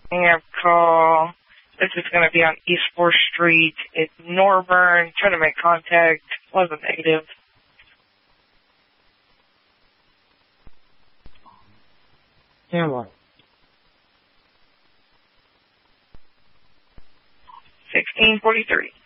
I call. This is going to be on East 4th Street. It's Norburn. Trying to make contact. Wasn't negative. Stand by. 1643.